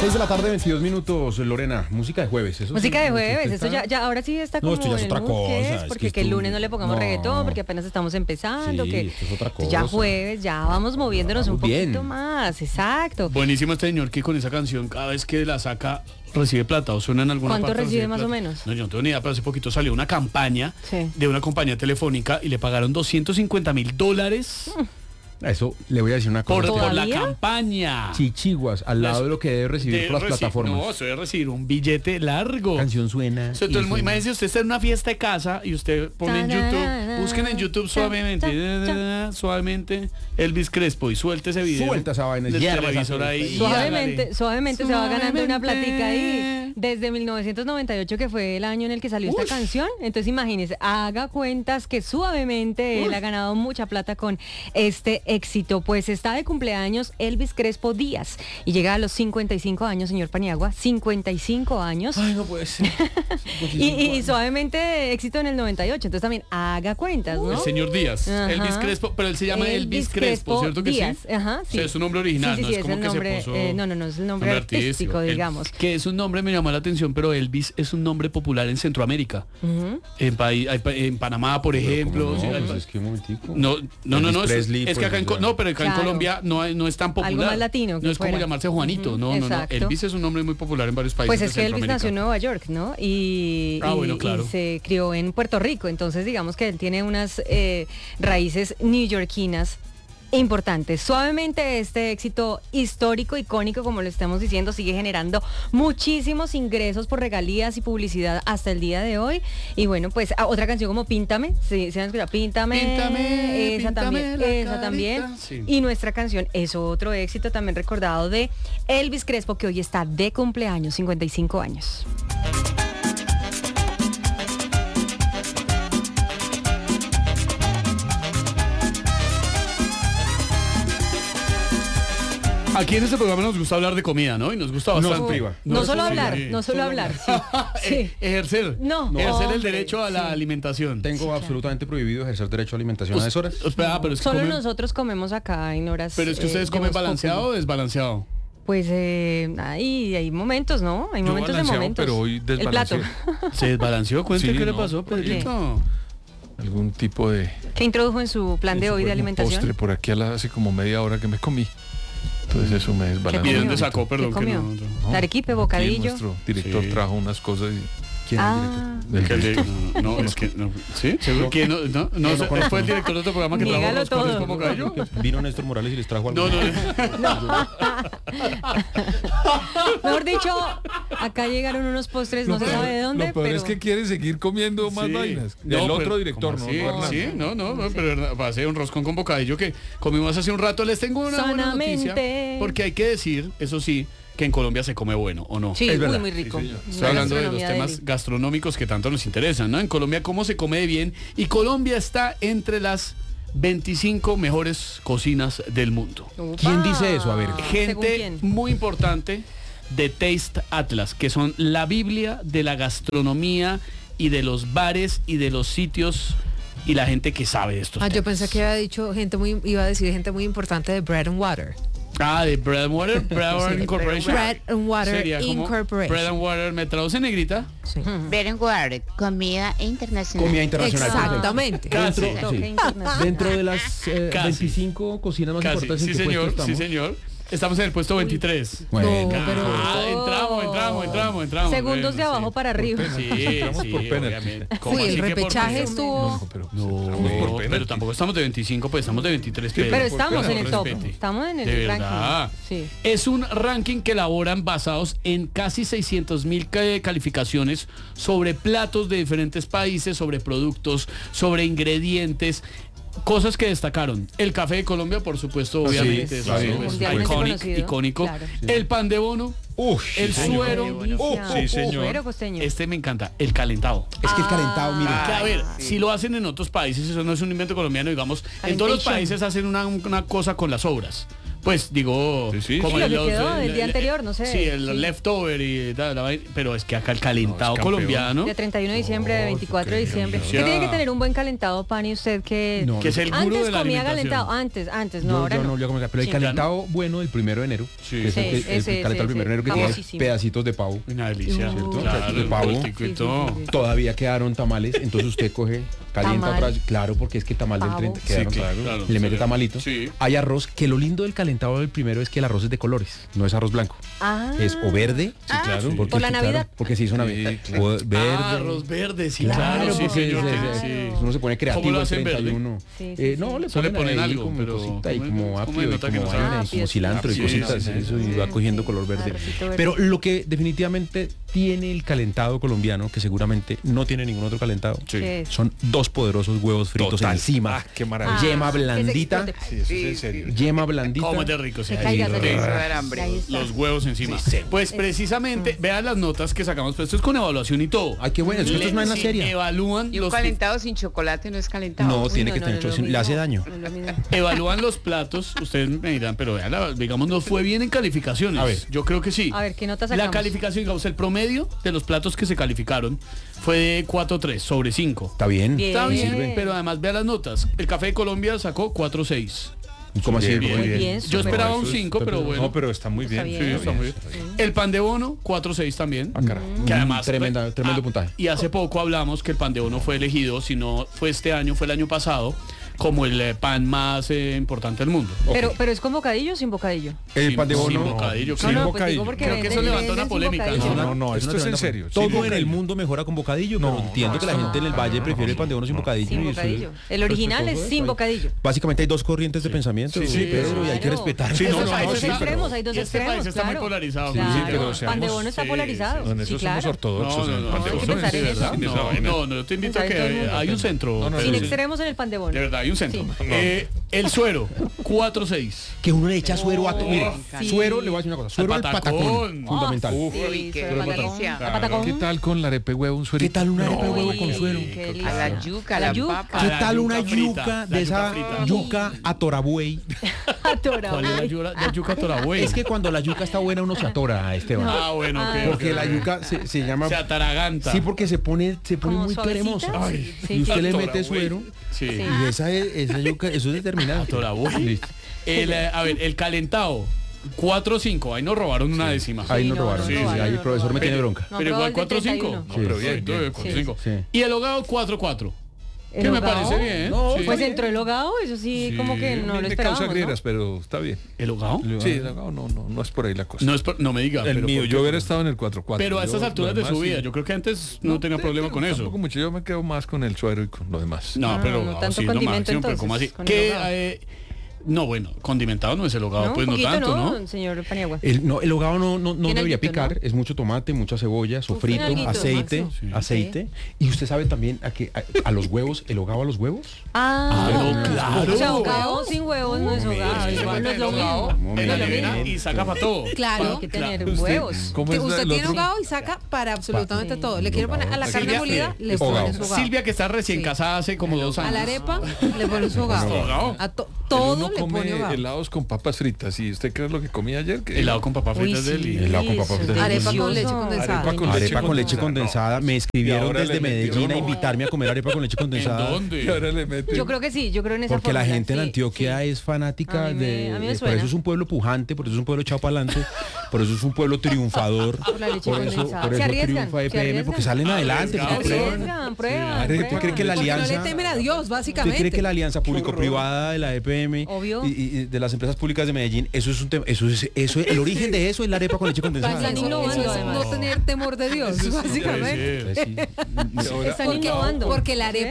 6 de la tarde, 22 minutos, Lorena. Música de jueves. Eso música sí, de jueves, eso ya ahora sí está como esto ya es en el otra mood que cosa, es, es porque que que el esto- lunes no le pongamos no. reggaetón, porque apenas estamos empezando, Sí, que esto es otra cosa. ya jueves, ya vamos moviéndonos un Vamos bien. poquito más, exacto. Buenísimo este señor que con esa canción cada vez que la saca recibe plata o suena en alguna ¿Cuánto parte. recibe más plata. o menos? No, yo no tengo ni idea, pero hace poquito salió una campaña Sí. de una compañía telefónica y le pagaron $250,000 Eso le voy a decir una cosa. por la ¿Todavía? campaña. Chichiguas, al lado de lo que debe recibir por las plataformas. No, eso debe recibir un billete largo. Canción suena. Eso, y entonces, suena. imagínese, usted está en una fiesta de casa y usted pone en YouTube, busquen en YouTube suavemente, suavemente Elvis Crespo y suelte ese video. Suelta esa vaina, del hierva esa televisor fiesta. ahí. y Suavemente, hágale. suavemente se va ganando una platica ahí. Suavemente. Desde 1998, que fue el año en el que salió esta canción. Entonces imagínese, haga cuentas que suavemente él ha ganado mucha plata con este éxito. Pues está de cumpleaños Elvis Crespo Díaz y llega a los 55 años, señor Paniagua, 55 años. Ay, no puede ser. Y suavemente éxito en el 98. Entonces también haga cuentas, ¿no? El señor Díaz, Ajá. Elvis Crespo, pero él se llama Elvis Crespo, ¿cierto que Díaz. sí? Ajá, sí. O sea, es un nombre original, Sí, no sí, es como el que nombre, se puso... no, es el nombre artístico, El- digamos. que es un nombre, me llamó la atención, pero Elvis es un nombre popular en Centroamérica. Ujú. En Panamá, por ejemplo. No, sí, pues hay- es que un momentico. No, Elvis es Presley, que acá en, pues, no, pero acá en Claro. Colombia no es tan popular. Algo más latino que no es como fuera. llamarse Juanito, Ujú, no. exacto. Elvis es un nombre muy popular en varios países Pues de es que Elvis Centroamérica. nació en Nueva York, ¿no? Y Bueno, claro. se crió en Puerto Rico, entonces digamos que él tiene unas raíces neoyorquinas importantes. Suavemente este éxito histórico, icónico, como lo estamos diciendo, sigue generando muchísimos ingresos por regalías y publicidad hasta el día de hoy. Y bueno, pues otra canción como Píntame, sí, se han escuchado, Píntame, esa Píntame también, la esa carita. también. Sí. Y nuestra canción es otro éxito también recordado de Elvis Crespo, que hoy está de cumpleaños, 55 años. Aquí en este programa nos gusta hablar de comida, ¿no? Y nos gusta Nos bastante. priva. No solo sí, hablar, sí. no solo hablar, sí. Sí. Ejercer. No. Ejercer el Hombre, derecho a la sí. alimentación. Tengo absolutamente prohibido ejercer derecho a alimentación a deshoras. Espera, pero es que Solo comen- nosotros comemos acá en horas. Pero es que ustedes de comen Voz balanceado o Populi. desbalanceado. Pues hay momentos, ¿no? Hay Yo momentos de balanceado, momentos. pero hoy El plato. desbalanceé. ¿Se desbalanceó? Cuente Sí, qué le no. pasó, ¿Por qué? Pedrito. Algún tipo de... ¿Qué introdujo en su plan de eso hoy fue de un alimentación? postre por aquí hace como media hora que me comí. Entonces eso me ¿Qué ¿Y desbalanceó. comió? de dónde sacó? Perdón, ¿Qué que comió? no. No, Arequipe, aquí bocadillo. Nuestro director Sí. trajo unas cosas y... ¿Quién es el Ah, director? del Que director. no, es que no. ¿Sí? ¿Seguro que no? No, no conozco. fue el director de otro programa que trajo Niégalo roscones todo. como gallo. Vino Néstor Morales y les trajo algo. No. Mejor dicho, acá llegaron unos postres, no se sabe de dónde, Lo peor pero... es que quiere seguir comiendo más Sí. vainas. No, Del pero- otro director, ¿cómo ¿no? así? Hernán. Sí, no, pero va a ser un roscón con bocadillo que comimos hace un rato. Les tengo una buena noticia. Sanamente. Porque hay que decir, eso sí, que en Colombia se come bueno, ¿o no? Sí, Es verdad. muy rico. Sí, señor. Una Estoy hablando de los gastronomía temas deli. gastronómicos que tanto nos interesan, ¿no? En Colombia, ¿cómo se come de bien? Y Colombia está entre las 25 mejores cocinas del mundo. Upa. ¿Quién dice eso? A ver. ¿Según Gente quién? muy importante de Taste Atlas, que son la Biblia de la gastronomía y de los bares y de los sitios y la gente que sabe de estos Yo temas. pensé que iba a decir gente muy importante de Bread and Water. De Bread and Water, Bread and Water Incorporation. Bread and Water Sería como Incorporation. Bread and Water, ¿me traduce, negrita? Sí. Bread and Water, comida internacional. Comida internacional. Exactamente. Casi. Dentro, Toque sí. internacional. Dentro de las Casi. 25 cocinas más Casi, importantes, ¿en sí qué puesto señor, sí estamos? señor. Estamos en el puesto 23. Bueno, No, pero- Entramos. Segundos de Bueno, abajo sí. para arriba. Sí, Entramos sí, por penalti. obviamente. ¿Cómo Sí, así el que por repechaje penalti? estuvo... No, pero No, entramos por pero penalti. tampoco estamos de 25, pues estamos de 23. Pero estamos en el top. Respete. Estamos en el De ranking. verdad. Sí. Es un ranking que elaboran basados en casi 600,000 calificaciones sobre platos de diferentes países, sobre productos, sobre ingredientes. Cosas que destacaron. El café de Colombia, por supuesto, Sí, obviamente. claro. eso es Mundialmente conocido. icónico. Claro. El pan de bono. El suero. Sí, señor. Suero costeño. Este me encanta. El calentado. Es que el calentado, mire. Que, a ver, si lo hacen en otros países, eso no es un invento colombiano, digamos. En todos los Calentation. países hacen una cosa con las obras. Pues digo, Sí, como Sí, lo que los, quedó del día anterior, no sé. Sí, el Sí. leftover pero es que acá el calentado No, es campeón. colombiano, De 31 de diciembre, de 24 de diciembre. no. ¿Qué tiene que tener un buen calentado, Pani, usted que... No, que es el gurú Antes de la comía alimentación. calentado, antes, no, Yo ahora no no. volví a comer, pero el Sí. calentado bueno del 1 de enero, Sí. que es el, Sí, que- ese, el calentado del 1 de enero que tiene famosísimo. pedacitos de pavo. Una delicia, ¿Cierto? claro, De el pavo. cortico y Sí, todo. sí, sí. Todavía quedaron tamales, entonces usted coge, calienta Tamal. otra vez. Claro, porque es que tamal del Pavo. 30 Sí, quedaron. claro. Le mete Sí. tamalito. Sí. Hay arroz, que lo lindo del calentado del primero es que el arroz es de colores, no es arroz blanco. Ah. Es o verde, claro. porque Por la es que, Navidad. claro, porque se hizo Navidad. Sí, claro. O verde. Ah, arroz verde, sí, Claro, claro, sí, porque señor. se- Sí. uno se pone creativo ¿Cómo lo el hacen verde? 31. Sí, sí, No, sí. le Eso le ponen ponen ahí algo, como pero cosita y ¿cómo como es? ¿Cómo apio y nota que como no sabe? vaina y como cilantro y Sí, cositas, sí, eso, y sí. va cogiendo color verde. Arrocito verde. Pero lo que definitivamente tiene el calentado colombiano, que seguramente no tiene ningún otro calentado, ¿Qué es? son dos poderosos huevos fritos Total. encima. Ah, qué maravilla. Yema que se blandita. explote. Sí, eso es en serio. Yema blandita. ¿Cómo es de rico? Sí. Que caiga, Sí. se le- Sí. Ahí está. Los huevos encima. Pues precisamente, vean las notas que sacamos, pero esto es con evaluación y todo. Ay, qué bueno, esto es una Sí, seria. Evalúan Y un los calentado sin chocolate no es calentado. No, Uy, tiene que no, tener, no es lo le hace mismo. daño. No es lo mismo. evalúan los platos, ustedes me dirán, pero vean, digamos, nos fue bien en calificaciones. A ver. Yo creo que sí. A ver, ¿qué nota La sacamos? calificación, digamos, el promedio de los platos que se calificaron fue de 4.3 sobre 5. Está bien. Bien. Está bien, Sirve. pero además vea las notas. El Café de Colombia sacó 4.6. ¿Cómo así? Bien, ¿Cómo muy así? bien. Yo súper. esperaba un Eso es- 5, pero bueno. No, pero está muy Está bien. bien. Sí, está muy bien. El pan de bono, 4.6 también. Ah, caray. Que además Tremendo puntaje. Y hace poco hablamos que el pan de bono fue elegido, si no fue este año, fue el año pasado, como el pan más importante del mundo. Pero es con bocadillo o sin bocadillo. El Sin- pan de sin bono. bocadillo, No, sin no, pues bocadillo. digo porque Creo que eso venden- levanta una venden sin polémica. bocadillo. No, esto una es en tremenda- serio. Todo Sin en el bocadillo. mundo mejora con bocadillo, pero entiendo que la gente en el valle prefiere el pan de bono sin bocadillo. Sin y eso bocadillo. es El original es respetuoso de sin eso. bocadillo. Básicamente hay dos corrientes de pensamiento, Sí, sí, Pedro, y hay que claro. respetar. Sí, no, Esos no, hay no, dos sí, extremos, pero- hay dos y este extremos, país está muy claro. polarizado. Claro. Sí, pero Pan de seamos- bono está sí, polarizado. No, en eso Sí, somos claro. ortodoxos. en el pan de hay que bono. pensar en Sí, eso. ¿verdad? Sin esa vaina. No, yo te invito a Pensar en todo el que mundo. hay un centro. No, no, Sin no, extremos en el pan de bono. De verdad, hay un centro. Sí. El suero, 4.6. Que uno le echa suero a todo. Mire, Sí. suero, le voy a decir una cosa. Suero al patacón. patacón. Fundamental. Oh, sí, Uy, qué suero al patacón. delicia. Al patacón. ¿Qué tal con la arepa de huevo, un suerito? ¿Qué tal una arepa de huevo Uy, con suero? qué delicia. A la yuca, a La la yuca. papa. ¿Qué la tal una yuca frita, yuca la de esa yuca frita. yuca a torabuey? Atorado. ¿Cuál es la yuca torabuey? Es que cuando la yuca está buena uno se atora, Esteban. Ah, bueno, ok, Porque ok, la ok. yuca se llama... Se ataraganta. Sí, porque se pone Como muy suavecita. cremosa. Ay, sí, Y usted sí. le Torabuey. mete suero. Sí. Sí. Y esa yuca, eso es determinante. Torabuey. Listo. A ver, el calentado, 4.5. Ahí nos robaron una décima. Ahí Sí, nos no, robaron. no Sí, robaron, ahí el no profesor me robaron. tiene bronca. No, Pero probó igual el del 4.5. 31. No, Sí. pero Sí, bien, bien, 4.5. sí. Y el hogado, 4.4. ¿El Que me hogado? parece bien. No, Sí. Pues entró el hogado, eso sí, como que no lo me esperábamos, causa ¿no? grieras, pero está bien. ¿El hogado? Sí, el hogado no es por ahí la cosa. No, no me diga. el pero mío, ¿por yo qué? hubiera estado en el 4-4. Pero a estas Yo, alturas lo de demás, su vida, sí. yo creo que antes no tenía problema con eso. Tampoco mucho, yo me quedo más con el suero y con lo demás. No, No, pero no, tanto sí, condimento, máximo, pero ¿cómo así? entonces, con el Que, hogado. no, bueno, condimentado no es el hogado, No, pues un no poquito, tanto, ¿no? señor Paniagua? El hogado no Tiene debería alguito, picar, ¿no? es mucho tomate, mucha cebolla, sofrito, alguito, aceite, Maxo. Sí. aceite. Y usted sabe también a los huevos, el hogado a los huevos. claro. O sea, hogado sin huevos no es hogado, Igual no es lo mismo. en la No es lo nevera mismo. y saca para todo. Claro. Hay que tener Usted- huevos. ¿Cómo es Usted el tiene otro? hogado y saca para absolutamente Sí. todo. Le quiere poner a la carne Silvia, molida, le hogado. pone su hogado. Silvia, que está recién Sí. casada hace como 2 años. A la arepa le pone su hogado. Hogado. A todo Uno le come pone hogado. helados con papas fritas. ¿Y usted cree lo que comí ayer? Que Helado con papas Uy, fritas de sí, él. helado con papas eso es fritas. Arepa con leche delicioso. condensada. Arepa con leche Arepa con leche condensada. condensada. Me Y escribieron ahora desde le Medellín a metieron- invitarme a comer arepa con leche ¿En condensada. Y dónde? ahora le mete. Yo creo que sí, yo creo en esa Porque la fórmula, gente en sí, Antioquia sí. es fanática A mí me por suena. eso es un pueblo pujante, por eso es un pueblo echado para adelante, por eso es un pueblo triunfador, Por la leche por eso, condensada. por Se eso arriesgan, triunfa se EPM, arriesgan. porque salen adelante, Arriesgados, porque prueban. Arriesgan, prueban, ¿Usted prueban. cree que la Porque no alianza... le temen a Dios, ¿Usted básicamente. cree que la alianza público-privada de la EPM Obvio. y de las empresas públicas de Medellín, eso es un tema, el origen de eso es la arepa con leche condensada? Están Eso innovando, es además. no tener temor de Dios, básicamente. Sí. Están Porque- innovando. Porque la arepa